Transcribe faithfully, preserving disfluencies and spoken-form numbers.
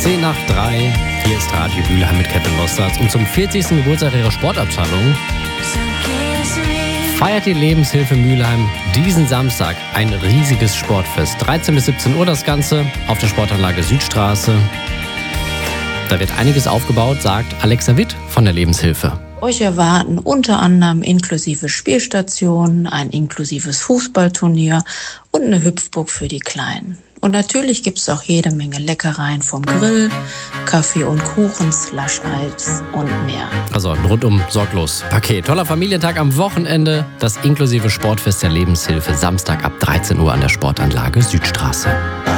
zehn nach drei. Hier ist Radio Mülheim mit Kevin Losters. Und zum vierzigsten Geburtstag ihrer Sportabteilung feiert die Lebenshilfe Mülheim diesen Samstag ein riesiges Sportfest. dreizehn bis siebzehn Uhr das Ganze auf der Sportanlage Südstraße. Da wird einiges aufgebaut, sagt Alexa Witt von der Lebenshilfe. Euch erwarten unter anderem inklusive Spielstationen, ein inklusives Fußballturnier und eine Hüpfburg für die Kleinen. Und natürlich gibt's auch jede Menge Leckereien vom Grill, Kaffee und Kuchen, Slush-Eis und mehr. Also ein rundum sorglos Paket. Toller Familientag am Wochenende. Das inklusive Sportfest der Lebenshilfe Samstag ab dreizehn Uhr an der Sportanlage Südstraße.